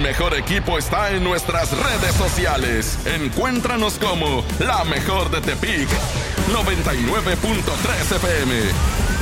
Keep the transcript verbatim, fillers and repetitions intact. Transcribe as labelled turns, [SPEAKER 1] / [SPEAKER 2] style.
[SPEAKER 1] mejor equipo está en nuestras redes sociales. Encuéntranos como La Mejor de Tepic noventa y nueve punto tres F M.